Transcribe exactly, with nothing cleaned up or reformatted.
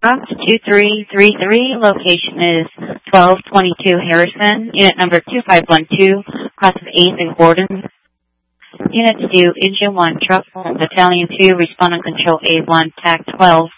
two three three three. Location is twelve twenty-two Harrison. Unit number two five one two. Cross of eighth and Gordon. Unit two, Engine one, Truck one, Battalion two, Responding Control A one, T A C twelve.